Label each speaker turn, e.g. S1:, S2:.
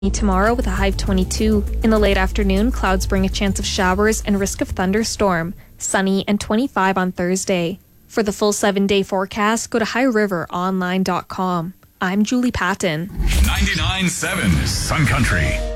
S1: Tomorrow with a high of 22. In the late afternoon, clouds bring a chance of showers and risk of thunderstorm. Sunny and 25 on Thursday. For the full 7-day forecast, go to highriveronline.com. I'm Julie Patton.
S2: 99.7 Sun Country.